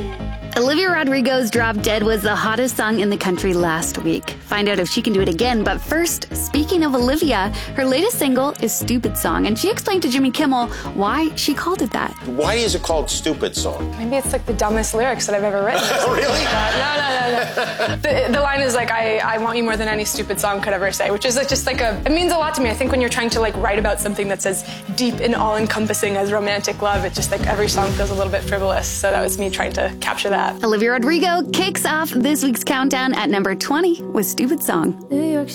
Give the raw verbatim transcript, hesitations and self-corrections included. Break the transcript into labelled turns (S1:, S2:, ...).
S1: Olivia Rodrigo's Drop Dead was the hottest song in the country last week. Find out if she can do it again. But first, speaking of Olivia, her latest single is Stupid Song, and she explained to Jimmy Kimmel why she called it that.
S2: Why is it called Stupid Song?
S3: Maybe it's like the dumbest lyrics that I've ever written.
S2: Really?
S3: No, no, no, no. The, the line is like, I, I want you more than any stupid song could ever say, which is like just like a, it means a lot to me. I think when you're trying to like write about something that's as deep and all-encompassing as romantic love, it just like every song feels a little bit frivolous. So that was me trying to capture that.
S1: Olivia Rodrigo kicks off this week's countdown at number twenty with Stupid Song.
S4: New York